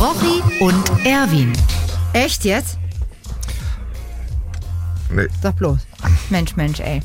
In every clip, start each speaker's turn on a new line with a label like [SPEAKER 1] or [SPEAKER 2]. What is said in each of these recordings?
[SPEAKER 1] Brochi und Erwin. Echt jetzt?
[SPEAKER 2] Nee.
[SPEAKER 1] Sag bloß. Mensch, ey.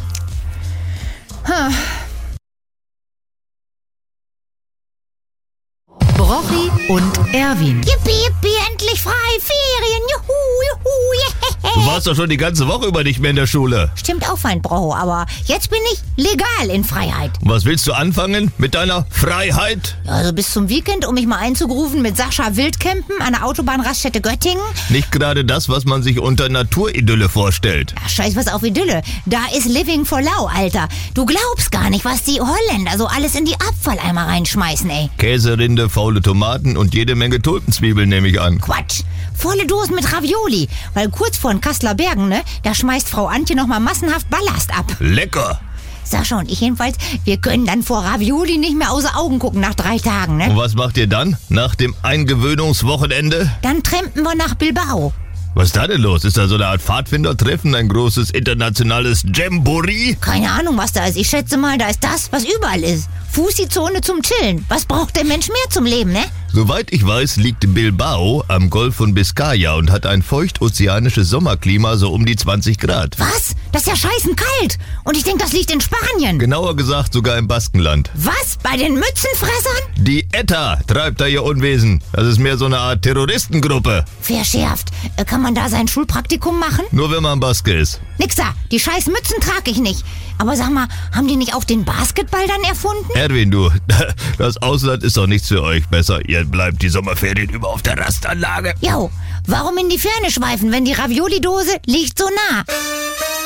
[SPEAKER 1] Brochi und Erwin.
[SPEAKER 3] Yippie, endlich frei, Ferien, juhu,
[SPEAKER 2] Du warst doch schon die ganze Woche über nicht mehr in der Schule.
[SPEAKER 3] Stimmt auch, Feind Bro, aber jetzt bin ich legal in Freiheit.
[SPEAKER 2] Und was willst du anfangen mit deiner Freiheit?
[SPEAKER 3] Also bis zum Weekend, um mich mal einzugrufen mit Sascha Wildcampen an der Autobahnraststätte Göttingen.
[SPEAKER 2] Nicht gerade das, was man sich unter Naturidylle vorstellt.
[SPEAKER 3] Ach, scheiß was auf Idylle. Da ist Living for Lau, Alter. Du glaubst gar nicht, was die Holländer so alles in die Abfalleimer reinschmeißen, ey.
[SPEAKER 2] Käserinde, faule Tomaten und jede Menge Tulpenzwiebeln, nehme ich an.
[SPEAKER 3] Quatsch. Volle Dosen mit Ravioli. Weil kurz vor den Kasseler Bergen, ne, da schmeißt Frau Antje nochmal massenhaft Ballast ab.
[SPEAKER 2] Lecker!
[SPEAKER 3] Sascha und ich jedenfalls, wir können dann vor Ravioli nicht mehr außer Augen gucken nach 3 Tagen, ne?
[SPEAKER 2] Und was macht ihr dann, nach dem Eingewöhnungswochenende?
[SPEAKER 3] Dann trampen wir nach Bilbao.
[SPEAKER 2] Was ist da denn los? Ist da so eine Art Pfadfindertreffen, ein großes internationales Jamboree?
[SPEAKER 3] Keine Ahnung, was da ist. Ich schätze mal, da ist das, was überall ist. Fussi-Zone zum Chillen. Was braucht der Mensch mehr zum Leben, ne?
[SPEAKER 2] Soweit ich weiß, liegt Bilbao am Golf von Biscaya und hat ein feucht-ozeanisches Sommerklima so um die 20 Grad.
[SPEAKER 3] Was? Das ist ja scheißen kalt. Und ich denke, das liegt in Spanien.
[SPEAKER 2] Genauer gesagt sogar im Baskenland.
[SPEAKER 3] Was? Bei den Mützenfressern?
[SPEAKER 2] Die ETA treibt da ihr Unwesen. Das ist mehr so eine Art Terroristengruppe.
[SPEAKER 3] Verschärft. Kann man da sein Schulpraktikum machen?
[SPEAKER 2] Nur wenn man Baske ist.
[SPEAKER 3] Nix da. Die scheiß Mützen trage ich nicht. Aber sag mal, haben die nicht auch den Basketball dann erfunden?
[SPEAKER 2] Erwin, du, das Ausland ist doch nichts für euch. Besser, ihr bleibt die Sommerferien über auf der Rastanlage.
[SPEAKER 3] Jo, warum in die Ferne schweifen, wenn die Ravioli-Dose liegt so nah?